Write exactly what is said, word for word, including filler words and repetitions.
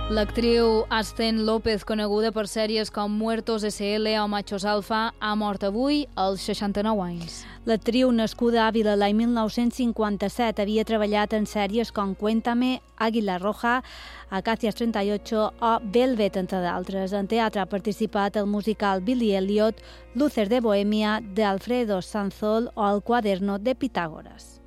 L'actriu Asten López, coneguda per sèries com Muertos S L o Machos Alfa, ha mort avui als seixanta-nou anys. L'actriu, nascuda a Àvila l'any mil nou-cents cinquanta-set, havia treballat en sèries com Cuéntame, Águila Roja, Acacias treinta y ocho o Velvet, entre d'altres. En teatre ha participat al musical Billy Elliot, Luces de Bohemia, de Alfredo Sanzol o El Cuaderno de Pitágoras.